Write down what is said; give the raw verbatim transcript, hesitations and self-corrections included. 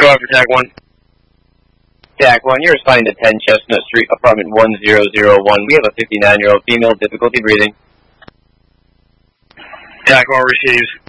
go after T A C one. T A C one, you're responding to ten Chestnut Street, apartment one zero zero one. We have a fifty-nine-year-old female, difficulty breathing. T A C one receives.